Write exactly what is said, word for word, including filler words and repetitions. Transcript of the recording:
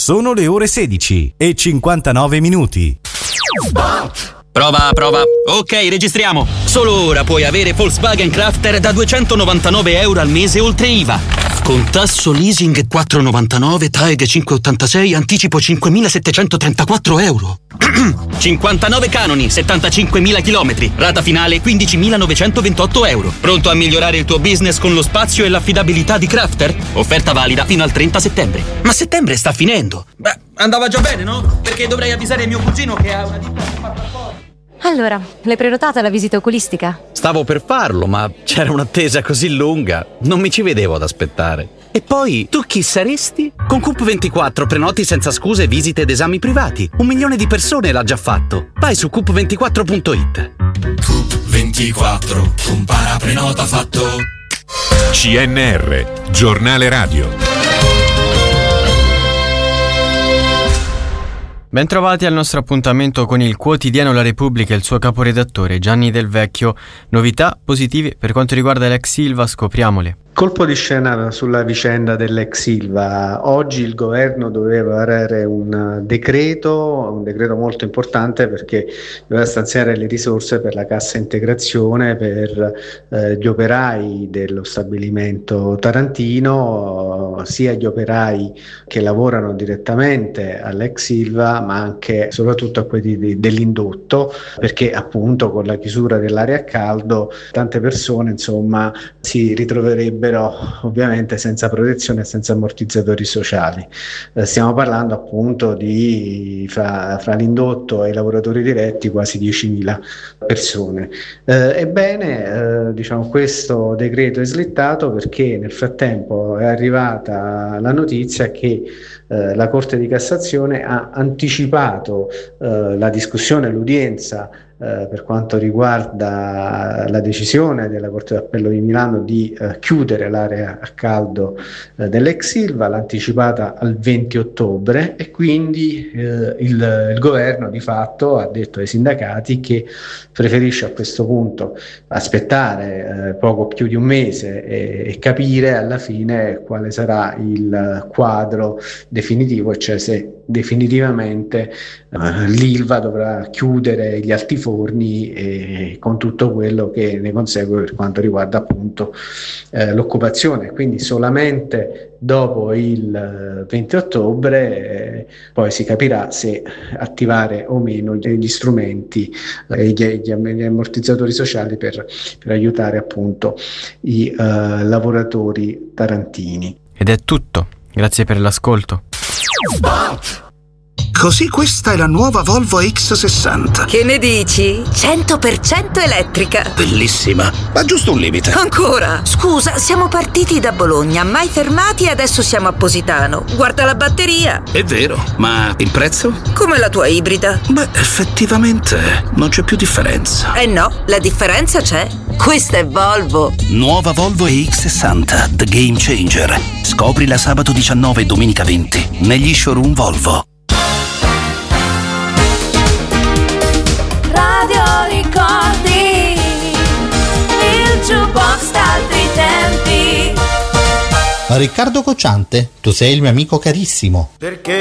Sono le ore sedici e cinquantanove minuti. Prova, prova. Ok, registriamo. Solo ora puoi avere Volkswagen Crafter da duecentonovantanove euro al mese oltre I V A. Con tasso leasing quattro virgola novantanove, T A E G cinque virgola ottantasei, anticipo cinquemilasettecentotrentaquattro euro. cinquantanove canoni, settantacinquemila chilometri, rata finale quindicimilanovecentoventotto euro. Pronto a migliorare il tuo business con lo spazio e l'affidabilità di Crafter? Offerta valida fino al trenta settembre. Ma settembre sta finendo. Beh, andava già bene, no? Perché dovrei avvisare mio cugino che ha una ditta che fa fuori. Allora, l'hai prenotata la visita oculistica? Stavo per farlo, ma c'era un'attesa così lunga, non mi ci vedevo ad aspettare. E poi, tu chi saresti? Con Coop ventiquattro prenoti senza scuse visite ed esami privati. Un milione di persone l'ha già fatto. Vai su coop ventiquattro punto it. Coop ventiquattro, compara, prenota, fatto. C N R, giornale radio. Bentrovati al nostro appuntamento con il quotidiano La Repubblica e il suo caporedattore Gianni Del Vecchio. Novità positive per quanto riguarda l'ex Ilva, scopriamole. Colpo di scena sulla vicenda dell'ex Ilva. Oggi il governo doveva varare un decreto, un decreto molto importante perché doveva stanziare le risorse per la cassa integrazione per eh, gli operai dello stabilimento tarantino, sia gli operai che lavorano direttamente all'ex Ilva, ma anche soprattutto a quelli di, dell'indotto, perché appunto con la chiusura dell'area a caldo tante persone insomma si ritroverebbero ovviamente senza protezione e senza ammortizzatori sociali. Eh, stiamo parlando appunto di fra, fra l'indotto e i lavoratori diretti quasi diecimila persone. Eh, ebbene, eh, diciamo questo decreto è slittato perché nel frattempo è arrivata la notizia che eh, la Corte di Cassazione ha anticipato eh, la discussione, l'udienza Eh, per quanto riguarda la decisione della Corte d'Appello di Milano di eh, chiudere l'area a caldo eh, dell'ex Ilva, l'ha anticipata al venti ottobre e quindi eh, il, il governo di fatto ha detto ai sindacati che preferisce a questo punto aspettare eh, poco più di un mese e, e capire alla fine quale sarà il quadro definitivo, cioè se definitivamente eh, l'Ilva dovrà chiudere gli altiforni e con tutto quello che ne consegue per quanto riguarda appunto eh, l'occupazione. Quindi solamente dopo il venti ottobre eh, poi si capirà se attivare o meno gli strumenti e eh, gli, gli ammortizzatori sociali per, per aiutare appunto i eh, lavoratori tarantini. Ed è tutto, grazie per l'ascolto. Così questa è la nuova Volvo X sessanta. Che ne dici? cento per cento elettrica. Bellissima, ma giusto un limite. Ancora? Scusa, siamo partiti da Bologna, mai fermati e adesso siamo a Positano. Guarda la batteria. È vero, ma il prezzo? Come la tua ibrida. Beh, effettivamente non c'è più differenza. Eh no, la differenza c'è. Questa è Volvo. Nuova Volvo E X sessanta, The Game Changer. Scoprila sabato diciannove e domenica venti negli showroom Volvo. Ricordi il jukebox d'altri tempi. Riccardo Cocciante, tu sei il mio amico carissimo. Perché